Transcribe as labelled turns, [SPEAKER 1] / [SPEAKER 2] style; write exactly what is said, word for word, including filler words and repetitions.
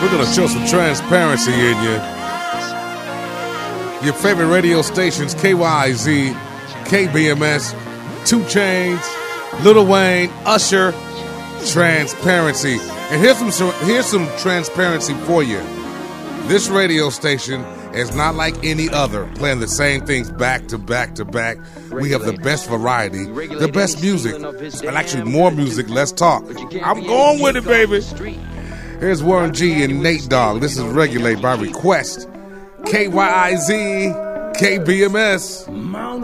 [SPEAKER 1] We're going to show some transparency in you. Your favorite radio stations, K Y Z, K B M S, two Chainz, Lil Wayne, Usher, transparency. And here's some, here's some transparency for you. This radio station is not like any other, playing the same things back to back to back. We have the best variety, the best music, and actually more music, less talk. I'm going with it, baby. Here's Warren G and Nate Dogg. This is Regulate by request. K Y Z, K B M S.